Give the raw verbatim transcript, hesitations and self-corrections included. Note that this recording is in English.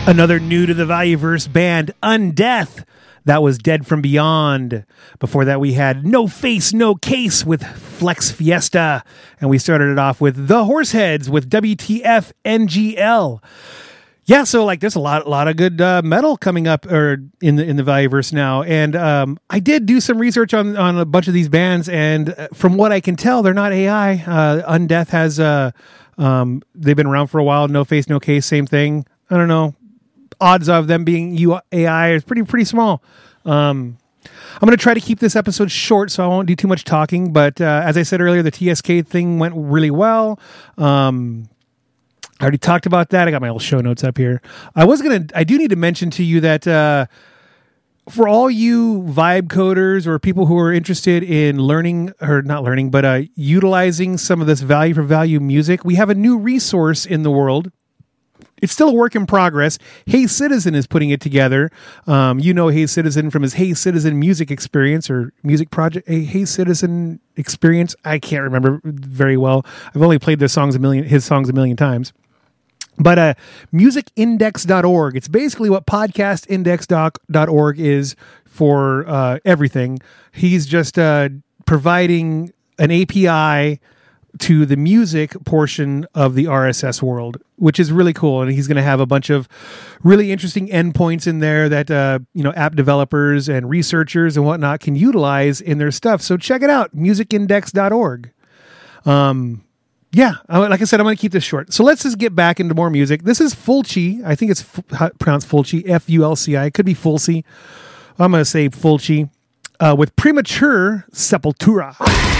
Another new to the Valueverse band, Undeath. That was Dead from Beyond. Before that, we had No Face, No Case with Flex Fiesta. And we started it off with The Horseheads with W T F N G L. Yeah, so like there's a lot, a lot of good uh, metal coming up or in the in the Valueverse now, and um, I did do some research on on a bunch of these bands, and from what I can tell, they're not A I. Uh, Undeath has uh, um, they've been around for a while. No Face, No Case, same thing. I don't know. Odds of them being U A I is pretty pretty small. Um, I'm going to try to keep this episode short, so I won't do too much talking. But uh, as I said earlier, the T S K thing went really well. Um, I already talked about that. I got my old show notes up here. I was gonna. I do need to mention to you that uh, for all you vibe coders or people who are interested in learning or not learning, but uh, utilizing some of this value for value music, we have a new resource in the world. It's still a work in progress. Hey Citizen is putting it together. Um, you know Hey Citizen from his Hey Citizen music experience or music project. Hey, hey Citizen experience. I can't remember very well. I've only played their songs a million, his songs a million times. But uh, music index dot org. It's basically what podcast index dot org is for uh, everything. He's just uh, providing an A P I to the music portion of the R S S world, which is really cool. And he's going to have a bunch of really interesting endpoints in there that, uh, you know, app developers and researchers and whatnot can utilize in their stuff. So check it out, music index dot org. Um, yeah, like I said, I'm going to keep this short. So let's just get back into more music. This is Fulci. I think it's f- pronounced Fulci, F U L C I. It could be Fulci. I'm going to say Fulci uh, with Premature Sepultura.